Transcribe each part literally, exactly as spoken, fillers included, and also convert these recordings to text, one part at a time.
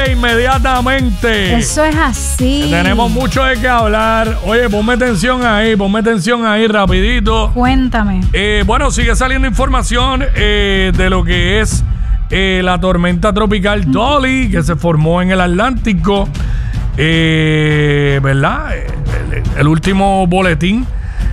de inmediatamente. Eso es así. Tenemos mucho de qué hablar. Oye, ponme atención ahí, ponme atención ahí rapidito. Cuéntame. Eh, bueno, sigue saliendo información eh, de lo que es eh, la tormenta tropical Dolly, que se formó en el Atlántico. Eh, ¿Verdad? El, el último boletín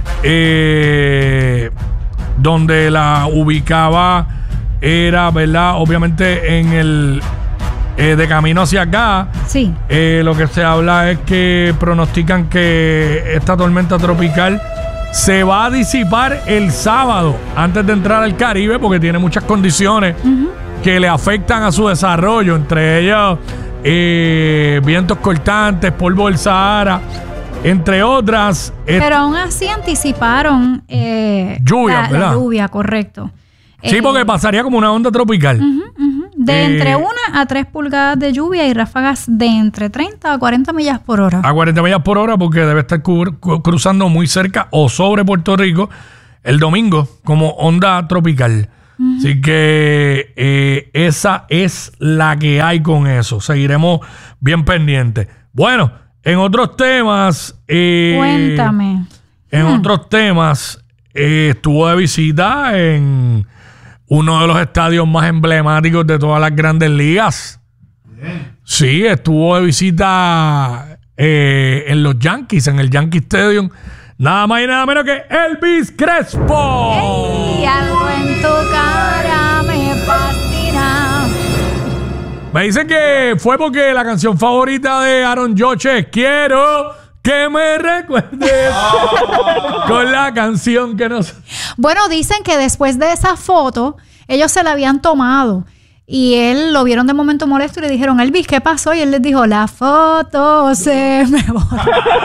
eh, donde la ubicaba era, ¿verdad? Obviamente en el eh, de camino hacia acá. Sí. Eh, lo que se habla es que pronostican que esta tormenta tropical se va a disipar el sábado antes de entrar al Caribe, porque tiene muchas condiciones uh-huh. que le afectan a su desarrollo, entre ellas Eh, vientos cortantes, polvo del Sahara, entre otras. Pero aún así anticiparon eh, lluvia, la, ¿verdad? La lluvia, correcto. Sí, eh, porque pasaría como una onda tropical. Uh-huh, uh-huh. De eh, entre una a tres pulgadas de lluvia y ráfagas de entre treinta a cuarenta millas por hora. A cuarenta millas por hora, porque debe estar cru- cruzando muy cerca o sobre Puerto Rico el domingo como onda tropical. Uh-huh. Así que eh, esa es la que hay con eso. Seguiremos bien pendientes. Bueno, en otros temas... Eh, Cuéntame. En hmm. otros temas, eh, estuvo de visita en uno de los estadios más emblemáticos de todas las grandes ligas. Bien. Sí, estuvo de visita eh, en los Yankees, en el Yankee Stadium. Nada más y nada menos que Elvis Crespo. ¡Ey! Algo en tu cara me fascina. Me dicen que fue porque la canción favorita de Aaron Judge es Quiero que me recuerdes oh. con la canción que nos... Bueno, dicen que después de esa foto, ellos se la habían tomado. Y él lo vieron de momento molesto y le dijeron, Elvis, ¿qué pasó? Y él les dijo, la foto se me borró.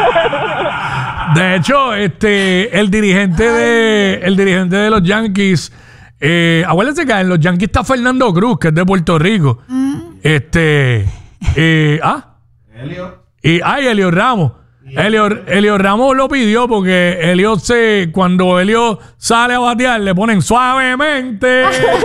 De hecho, este, el dirigente de, el dirigente de los Yankees, eh, acuérdense que en los Yankees está Fernando Cruz, que es de Puerto Rico. Mm. Este, eh, ah, Elio. Y ay, Elio Ramos. Elio, Elio Ramos lo pidió porque Elio se, cuando Elio sale a batear, le ponen suavemente.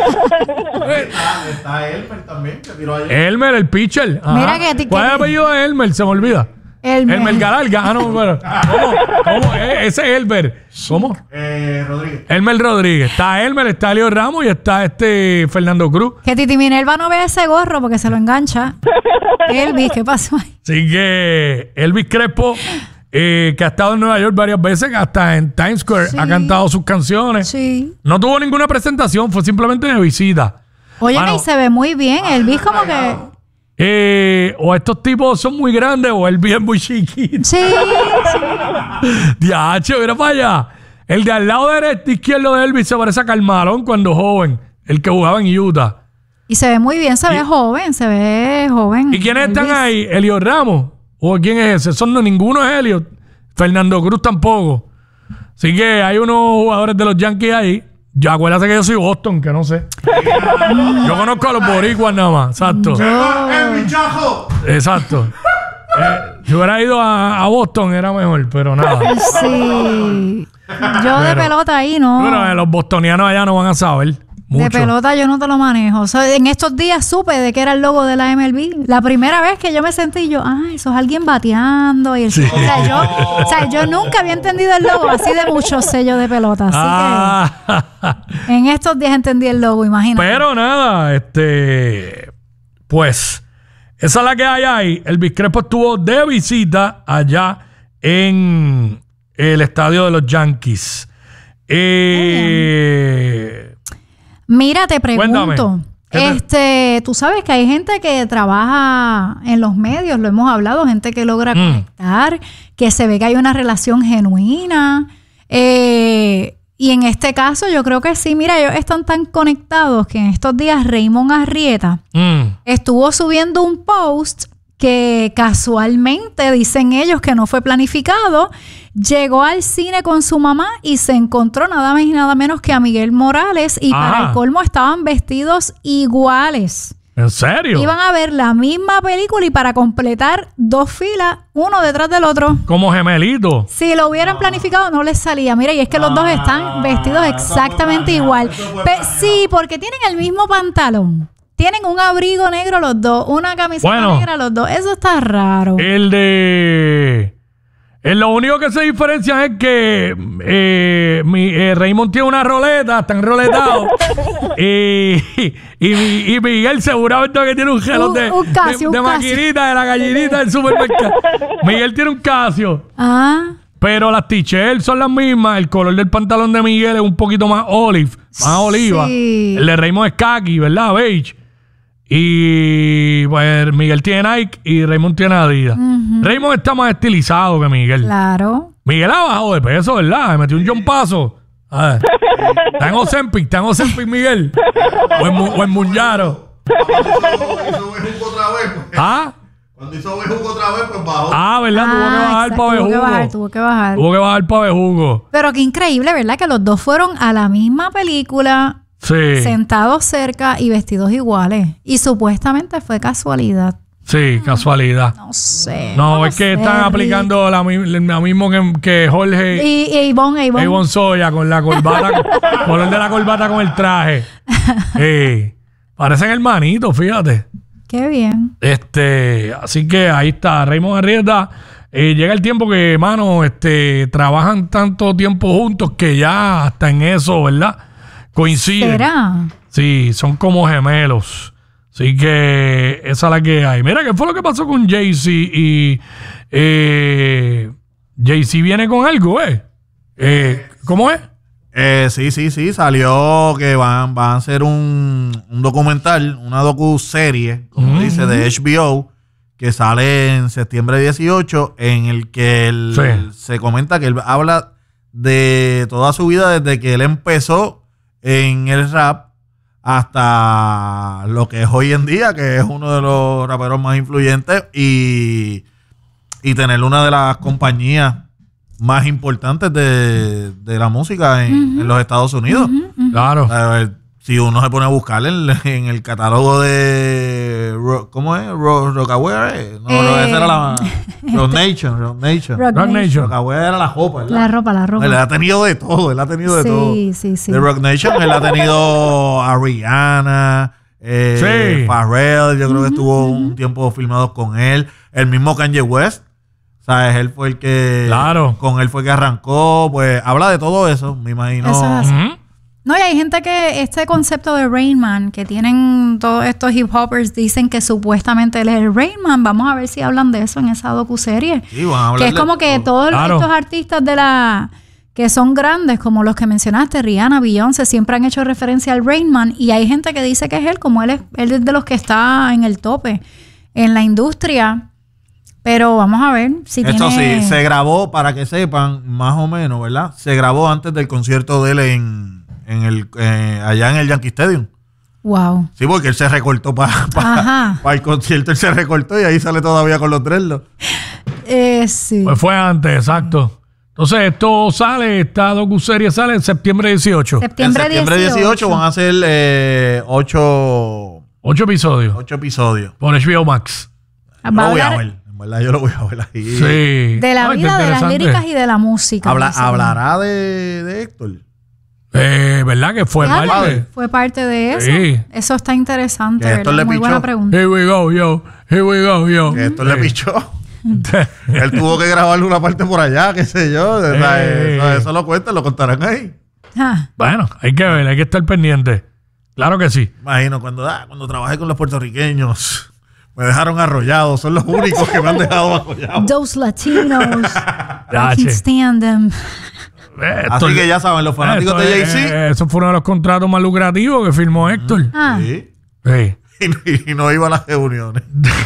está, está Elmer también, que tiró ayer. Elmer, el pitcher. Ajá. Mira que, ¿Cuál es el apellido de Elmer? Se me olvida. Elmer. Elmer Galarga. Ah, no, pero, ¿cómo? ¿Cómo? Eh, ese es Elmer. ¿Cómo? Eh, Rodríguez. Elmer Rodríguez. Está Elmer, está Elio Ramos y está este Fernando Cruz. Que Titi Minerva no vea ese gorro porque se lo engancha. Elvis, ¿qué pasó ahí? Así que Elvis Crespo, eh, que ha estado en Nueva York varias veces, hasta en Times Square, sí. ha cantado sus canciones. Sí. No tuvo ninguna presentación, fue simplemente de visita. Oye, bueno, y se ve muy bien. Elvis como que... Eh, o estos tipos son muy grandes o Elvis es muy chiquito. Sí, sí. Diacho, mira para allá. El de al lado derecho izquierdo de Elvis se parece a Carmalón cuando joven. El que jugaba en Utah. Y se ve muy bien, se y, ve joven, se ve joven. ¿Y quiénes Elvis. están ahí? ¿Elio Ramos? ¿O quién es ese? Son no, ninguno es Elio. Fernando Cruz tampoco. Así que hay unos jugadores de los Yankees ahí. Ya acuérdate que yo soy Boston, que no sé. Yo conozco a los boricuas nada más. Exacto. ¡El bichajo! Exacto. Eh, si hubiera ido a, a Boston era mejor, pero nada. Sí. Yo pero, de pelota ahí no. Pero eh, los bostonianos allá no van a saber. Mucho. De pelota yo no te lo manejo. O sea, en estos días supe de que era el logo de la M L B. La primera vez que yo me sentí yo, ah, eso es alguien bateando. Y el, sí. o, sea, yo, o sea, yo nunca había entendido el logo así de muchos sellos de pelota. Así ah. que en estos días entendí el logo, imagínate. Pero nada, este, pues, esa es la que hay ahí. Elvis Crespo estuvo de visita allá en el estadio de los Yankees. Eh... Mira, te pregunto, este, tú sabes que hay gente que trabaja en los medios, lo hemos hablado, gente que logra mm. conectar, que se ve que hay una relación genuina. Eh, y en este caso yo creo que sí, mira, ellos están tan conectados que en estos días Raymond Arrieta mm. estuvo subiendo un post que casualmente, dicen ellos que no fue planificado, llegó al cine con su mamá y se encontró nada más y nada menos que a Miguel Morales y ah. para el colmo estaban vestidos iguales. ¿En serio? Iban a ver la misma película y para completar dos filas, uno detrás del otro. Como gemelitos. Si lo hubieran ah. planificado no les salía. Mira, y es que los ah. dos están vestidos exactamente igual. Pe- sí, porque tienen el mismo pantalón. Tienen un abrigo negro los dos, una camiseta bueno, negra los dos. Eso está raro. El de... Eh, lo único que se diferencia es que eh, mi, eh, Raymond tiene una roleta, están roletados. y, y, y Miguel seguramente que tiene un gelo Un- de, un Casio, de, un de Casio. maquinita, de la gallinita del supermercado. Miguel tiene un Casio. Ah, Pero las t-shirts son las mismas. El color del pantalón de Miguel es un poquito más olive, más oliva. Sí. El de Raymond es khaki, ¿verdad? Beige. Y pues Miguel tiene Nike y Raymond tiene Adidas. Ujú. Raymond está más estilizado que Miguel. claro. Miguel ha bajado de peso, ¿verdad? Me metió un John Paso. A ver. Está en Ozempic, está en Ozempic, Miguel. O en, Mu- o en Munyaro. Cuando hizo bejuco otra vez, pues. ¿Ah? Cuando hizo bejuco otra vez, pues bajó. Ah, ¿verdad? tuvo que Ah, bajar exacto, para tuvo que bajar, bejugo. tuvo que bajar. Tuvo que bajar para bejugo. Pero qué increíble, ¿verdad? Que los dos fueron a la misma película, Sí. sentados cerca y vestidos iguales. Y supuestamente fue casualidad. Sí, casualidad. No sé. No, es que sé, están Rick. aplicando la, mi- la mismo que, que Jorge Y, y Ivonne, Ivonne. Ivonne Soya con la corbata, color de la corbata con el traje. Sí. Parecen hermanitos, fíjate. Qué bien. Este, así que ahí está, Raymond Arrieta. Eh, llega el tiempo que, mano, este, trabajan tanto tiempo juntos que ya hasta en eso, ¿verdad? Coinciden. ¿Será? Sí, son como gemelos. Así que esa es la que hay. Mira, ¿qué fue lo que pasó con Jay-Z? Y eh, Jay-Z viene con algo, ¿eh? eh ¿Cómo es? Eh, sí, sí, sí. Salió que van, van a hacer un, un documental, una docu-serie, como Mm. dice, de H B O, que sale en septiembre dieciocho, en el que él, Sí. se comenta que él habla de toda su vida desde que él empezó en el rap hasta lo que es hoy en día, que es uno de los raperos más influyentes y, y tener una de las compañías más importantes de, de la música en, en los Estados Unidos. Claro. A ver, si uno se pone a buscar en, en el catálogo de Ro- ¿cómo es? Ro- Rocawear. No, no, Eh, esa era la Rock Nation, Rock Nation. Rock Rock Nation. Rocawear era la ropa, ¿verdad? La ropa, la ropa. Él ha tenido de todo, él ha tenido de Sí, todo. sí, sí. De Rock Nation, él ha tenido a Rihanna, eh, Sí. Pharrell, yo creo que estuvo un tiempo filmados con él. El mismo Kanye West, ¿sabes? Él fue el que... Claro. Con él fue que arrancó, pues habla de todo eso, me imagino. Eso es así. Ujú. No, y hay gente que este concepto de Rain Man, que tienen todos estos hip hoppers, dicen que supuestamente él es el Rain Man. Vamos a ver si hablan de eso en esa docuserie. Sí, van a hablar Que es de como que todo. todos Claro. estos artistas de la que son grandes, como los que mencionaste, Rihanna, Beyoncé, siempre han hecho referencia al Rain Man. Y hay gente que dice que es él, como él es, él es de los que está en el tope en la industria. Pero vamos a ver si Esto tiene... sí, se grabó, para que sepan, más o menos, ¿verdad? Se grabó antes del concierto de él en, en el, eh, allá en el Yankee Stadium. Wow. Sí, porque él se recortó para Ajá. el concierto, él se recortó y ahí sale todavía con los dreadlocks. Eh, sí. Pues fue antes, exacto. Entonces, esto sale, esta docuserie sale en septiembre dieciocho. Septiembre, en septiembre dieciocho van a ser eh, ocho, Ocho episodios. ocho episodios. Por H B O Max. Yo Va a lo voy a hablar ver, en verdad yo lo voy a ver ahí. Sí. de la Ay, qué vida, de las interesante. líricas y de la música. Habla- dice. ¿Hablará de, de Héctor? Eh, ¿Verdad que fue Fíjate, parte? fue parte de eso. Sí. Eso está interesante, Que esto ¿verdad? le Muy pichó. buena pregunta. Here we go, yo. Here we go, yo. Que Héctor le Sí. pichó. Él tuvo que grabarle una parte por allá, qué sé yo. O sea, Eh. eso, eso lo cuentan, lo contarán ahí. Ah, Bueno, hay que ver, hay que estar pendiente. Claro que sí. Imagino, cuando, ah, cuando trabajé con los puertorriqueños, me dejaron arrollado. Son los únicos que me han dejado arrollado. those Latinos. I Ya, can't che. stand them. Eh, Así esto- que ya saben, los fanáticos esto de es- Jay-Z. eh, Esos fueron los contratos más lucrativos que firmó Héctor. Ah, Sí. Sí. Y, y no iba a las reuniones.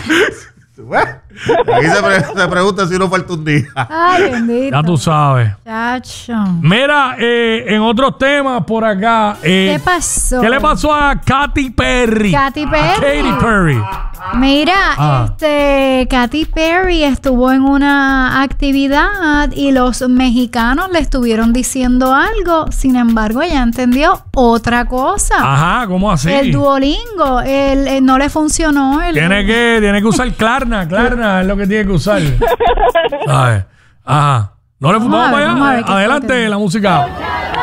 Bueno, aquí se, pre- se pregunta si uno falta un día. ay, bendito. Ya tú sabes. Chacho. Mira, eh, en otros temas por acá. eh, ¿Qué pasó? ¿Qué le pasó a Katy Perry? Katy A Perry. Katy Perry. Mira, Ah. este Katy Perry estuvo en una actividad y los mexicanos le estuvieron diciendo algo, sin embargo ella entendió otra cosa. Ajá, ¿cómo así? El Duolingo, el, el- no le funcionó. El, Tiene que, tiene que usar Klarna, Klarna es lo que tiene que usar. ¿Sabes? Ajá. No le Vamos vamos a ver, para vamos a allá. ver qué fue lo Adelante que- la música.